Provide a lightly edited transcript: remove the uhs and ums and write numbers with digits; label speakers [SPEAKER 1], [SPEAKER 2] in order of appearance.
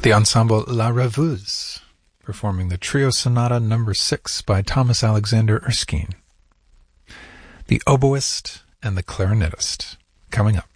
[SPEAKER 1] The ensemble La Rêveuse, performing the Trio Sonata No. 6 by Thomas Alexander Erskine. The Oboist and the Clarinetist, coming up.